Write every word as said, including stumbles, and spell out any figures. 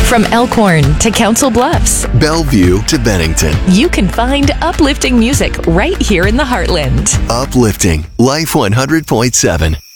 From Elkhorn to Council Bluffs, Bellevue to Bennington. you can find uplifting music right here in the Heartland. Uplifting Life one hundred point seven.